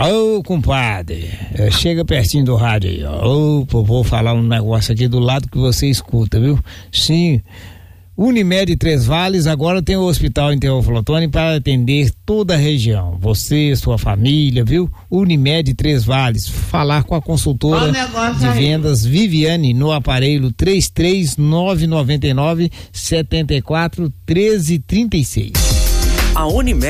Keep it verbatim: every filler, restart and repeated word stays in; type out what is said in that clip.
Ô, oh, compadre, chega pertinho do rádio aí, ó. Ô, oh, vou falar um negócio aqui do lado que você escuta, viu? Sim, Unimed Três Vales agora tem o hospital em Teoflotone para atender toda a região. Você, sua família, viu? Unimed Três Vales. Falar com a consultora de vendas Viviane no aparelho três três nove nove nove sete quatro um três três seis. A Unimed